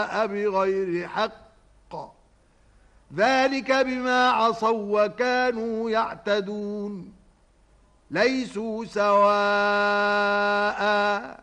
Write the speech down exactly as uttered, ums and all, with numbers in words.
جاء بغير حق ذلك بما عصوا وكانوا يعتدون ليسوا سواء